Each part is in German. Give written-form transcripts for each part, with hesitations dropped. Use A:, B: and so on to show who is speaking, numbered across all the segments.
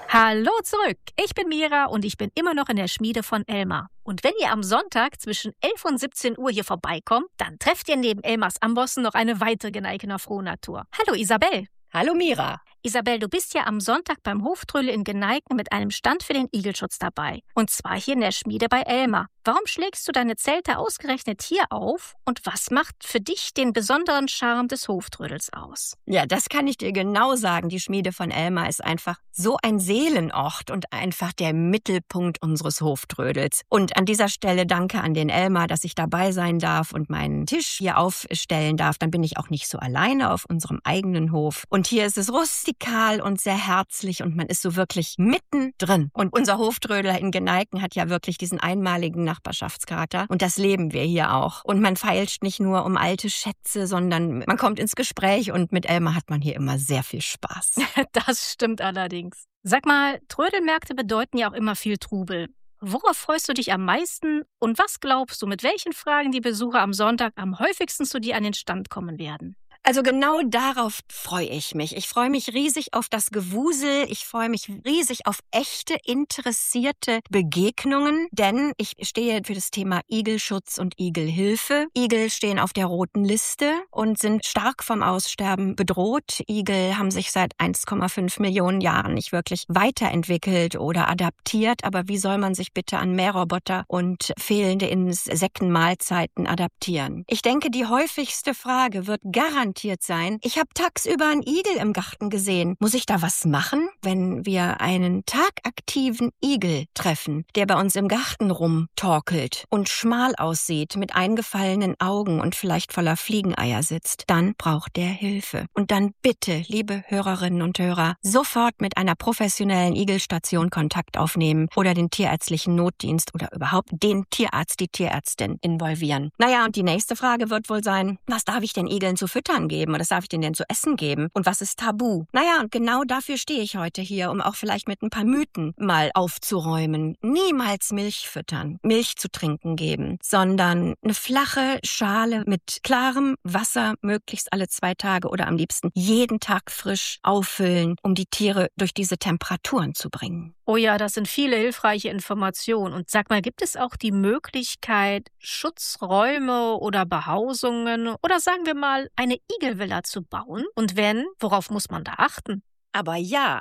A: Hallo zurück, ich bin Mira und ich bin immer noch in der Schmiede von Elmar. Und wenn ihr am Sonntag zwischen 11 und 17 Uhr hier vorbeikommt, dann trefft ihr neben Elmars Ambossen noch eine weitere Geneikener Frohnatur. Hallo Isabel.
B: Hallo Mira.
A: Isabel, du bist ja am Sonntag beim Hoftrödel in Geneiken mit einem Stand für den Igelschutz dabei. Und zwar hier in der Schmiede bei Elmar. Warum schlägst du deine Zelte ausgerechnet hier auf? Und was macht für dich den besonderen Charme des Hoftrödels aus?
B: Ja, das kann ich dir genau sagen. Die Schmiede von Elmar ist einfach so ein Seelenort und einfach der Mittelpunkt unseres Hoftrödels. Und an dieser Stelle danke an den Elmar, dass ich dabei sein darf und meinen Tisch hier aufstellen darf. Dann bin ich auch nicht so alleine auf unserem eigenen Hof. Und hier ist es rustikal und sehr herzlich und man ist so wirklich mittendrin. Und unser Hoftrödel in Geneiken hat ja wirklich diesen einmaligen Nachbarschaftscharakter. Und das leben wir hier auch. Und man feilscht nicht nur um alte Schätze, sondern man kommt ins Gespräch und mit Elmar hat man hier immer sehr viel Spaß.
A: Das stimmt allerdings. Sag mal, Trödelmärkte bedeuten ja auch immer viel Trubel. Worauf freust du dich am meisten und was glaubst du, mit welchen Fragen die Besucher am Sonntag am häufigsten zu dir an den Stand kommen werden?
B: Also genau darauf freue ich mich. Ich freue mich riesig auf das Gewusel. Ich freue mich riesig auf echte, interessierte Begegnungen, denn ich stehe für das Thema Igelschutz und Igelhilfe. Igel stehen auf der roten Liste und sind stark vom Aussterben bedroht. Igel haben sich seit 1,5 Millionen Jahren nicht wirklich weiterentwickelt oder adaptiert. Aber wie soll man sich bitte an Mähroboter und fehlende Insektenmahlzeiten adaptieren? Ich denke, die häufigste Frage wird garantiert sein. Ich habe tagsüber einen Igel im Garten gesehen. Muss ich da was machen, wenn wir einen tagaktiven Igel treffen, der bei uns im Garten rumtorkelt und schmal aussieht, mit eingefallenen Augen und vielleicht voller Fliegeneier sitzt? Dann braucht der Hilfe. Und dann bitte, liebe Hörerinnen und Hörer, sofort mit einer professionellen Igelstation Kontakt aufnehmen oder den tierärztlichen Notdienst oder überhaupt den Tierarzt, die Tierärztin involvieren. Naja, und die nächste Frage wird wohl sein, was darf ich den Igeln zu füttern geben oder was darf ich denen denn zu essen geben und was ist tabu? Naja, und genau dafür stehe ich heute hier, um auch vielleicht mit ein paar Mythen mal aufzuräumen. Niemals Milch füttern, Milch zu trinken geben, sondern eine flache Schale mit klarem Wasser, möglichst alle 2 Tage oder am liebsten jeden Tag frisch auffüllen, um die Tiere durch diese Temperaturen zu bringen.
A: Oh ja, das sind viele hilfreiche Informationen. Und sag mal, gibt es auch die Möglichkeit, Schutzräume oder Behausungen oder sagen wir mal eine Igelvilla zu bauen? Und wenn, worauf muss man da achten?
B: Aber ja,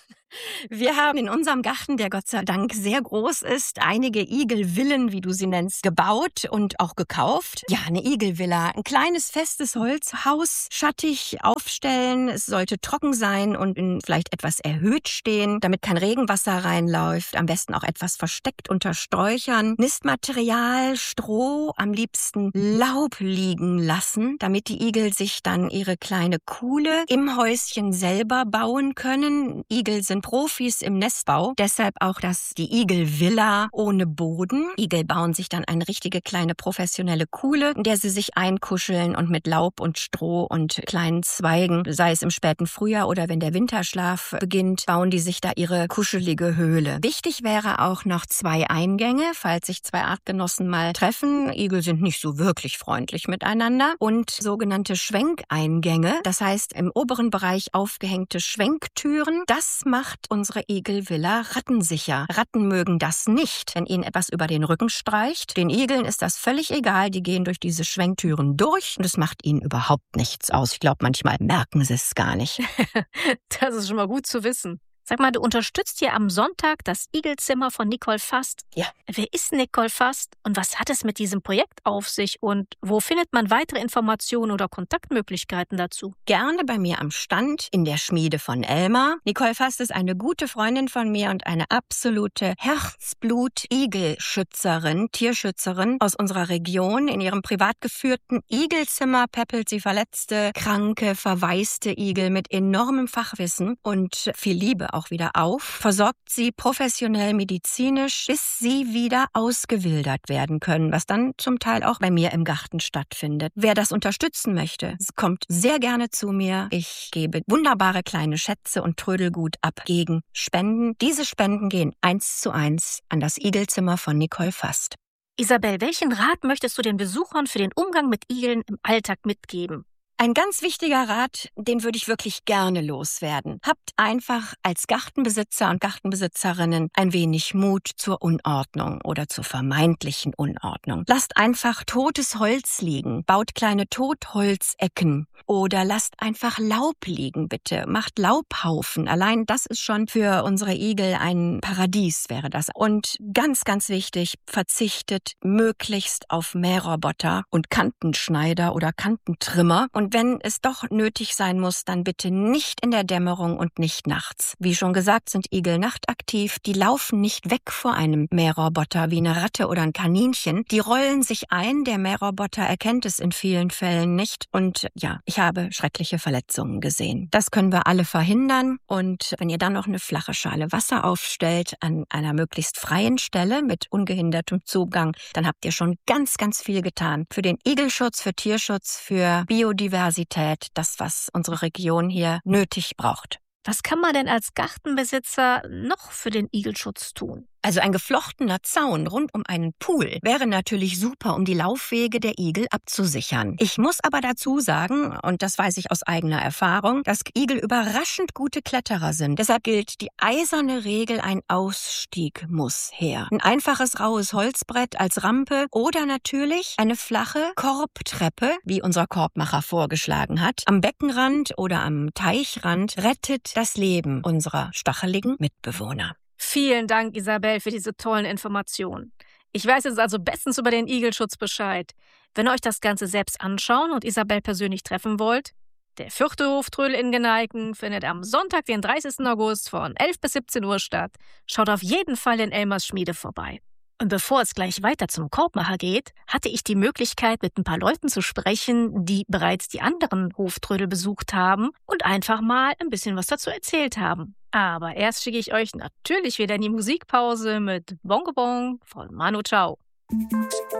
B: wir haben in unserem Garten, der Gott sei Dank sehr groß ist, einige Igelvillen, wie du sie nennst, gebaut und auch gekauft. Ja, eine Igelvilla, ein kleines festes Holzhaus, schattig aufstellen. Es sollte trocken sein und vielleicht etwas erhöht stehen, damit kein Regenwasser reinläuft. Am besten auch etwas versteckt unter Sträuchern. Nistmaterial, Stroh, am liebsten Laub liegen lassen, damit die Igel sich dann ihre kleine Kuhle im Häuschen selber bauen können. Igel sind Profis im Nestbau, deshalb auch die Igelvilla ohne Boden. Igel bauen sich dann eine richtige kleine professionelle Kuhle, in der sie sich einkuscheln und mit Laub und Stroh und kleinen Zweigen, sei es im späten Frühjahr oder wenn der Winterschlaf beginnt, bauen die sich da ihre kuschelige Höhle. Wichtig wäre auch noch 2 Eingänge, falls sich 2 Artgenossen mal treffen. Igel sind nicht so wirklich freundlich miteinander. Und sogenannte Schwenkeingänge, das heißt im oberen Bereich aufgehängte Schwenktüren. Das macht unsere Igelvilla rattensicher. Ratten mögen das nicht, wenn ihnen etwas über den Rücken streicht. Den Igeln ist das völlig egal, die gehen durch diese Schwenktüren durch und es macht ihnen überhaupt nichts aus. Ich glaube, manchmal merken sie es gar nicht.
A: Das ist schon mal gut zu wissen. Sag mal, du unterstützt hier am Sonntag das Igelzimmer von Nicole Fast.
B: Ja.
A: Wer ist Nicole Fast und was hat es mit diesem Projekt auf sich und wo findet man weitere Informationen oder Kontaktmöglichkeiten dazu?
B: Gerne bei mir am Stand in der Schmiede von Elmar. Nicole Fast ist eine gute Freundin von mir und eine absolute Herzblut-Igelschützerin, Tierschützerin aus unserer Region. In ihrem privat geführten Igelzimmer peppelt sie verletzte, kranke, verwaiste Igel mit enormem Fachwissen und viel Liebe auch wieder auf, versorgt sie professionell medizinisch, bis sie wieder ausgewildert werden können, was dann zum Teil auch bei mir im Garten stattfindet. Wer das unterstützen möchte, kommt sehr gerne zu mir. Ich gebe wunderbare kleine Schätze und Trödelgut ab gegen Spenden. Diese Spenden gehen 1:1 an das Igelzimmer von Nicole Fast.
A: Isabel, welchen Rat möchtest du den Besuchern für den Umgang mit Igeln im Alltag mitgeben?
B: Ein ganz wichtiger Rat, den würde ich wirklich gerne loswerden. Habt einfach als Gartenbesitzer und Gartenbesitzerinnen ein wenig Mut zur Unordnung oder zur vermeintlichen Unordnung. Lasst einfach totes Holz liegen, baut kleine Totholzecken oder lasst einfach Laub liegen, bitte. Macht Laubhaufen. Allein das ist schon für unsere Igel ein Paradies, wäre das. Und ganz, ganz wichtig, verzichtet möglichst auf Mähroboter und Kantenschneider oder Kantentrimmer. Und wenn es doch nötig sein muss, dann bitte nicht in der Dämmerung und nicht nachts. Wie schon gesagt, sind Igel nachtaktiv. Die laufen nicht weg vor einem Mähroboter wie eine Ratte oder ein Kaninchen. Die rollen sich ein. Der Mähroboter erkennt es in vielen Fällen nicht. Und ja, ich habe schreckliche Verletzungen gesehen. Das können wir alle verhindern. Und wenn ihr dann noch eine flache Schale Wasser aufstellt an einer möglichst freien Stelle mit ungehindertem Zugang, dann habt ihr schon ganz, ganz viel getan. Für den Igelschutz, für Tierschutz, für Biodiversität, das, was unsere Region hier nötig braucht.
A: Was kann man denn als Gartenbesitzer noch für den Igelschutz tun?
B: Also ein geflochtener Zaun rund um einen Pool wäre natürlich super, um die Laufwege der Igel abzusichern. Ich muss aber dazu sagen, und das weiß ich aus eigener Erfahrung, dass Igel überraschend gute Kletterer sind. Deshalb gilt die eiserne Regel, ein Ausstieg muss her. Ein einfaches raues Holzbrett als Rampe oder natürlich eine flache Korbtreppe, wie unser Korbmacher vorgeschlagen hat, am Beckenrand oder am Teichrand rettet das Leben unserer stacheligen Mitbewohner.
A: Vielen Dank, Isabel, für diese tollen Informationen. Ich weiß jetzt also bestens über den Igelschutz Bescheid. Wenn ihr euch das Ganze selbst anschauen und Isabel persönlich treffen wollt, der 4. Hoftrödel in Geneiken findet am Sonntag, den 30. August von 11 bis 17 Uhr statt. Schaut auf jeden Fall in Elmers Schmiede vorbei. Und bevor es gleich weiter zum Korbmacher geht, hatte ich die Möglichkeit, mit ein paar Leuten zu sprechen, die bereits die anderen Hoftrödel besucht haben und einfach mal ein bisschen was dazu erzählt haben. Aber erst schicke ich euch natürlich wieder in die Musikpause mit Bongo Bong von Manu Chao.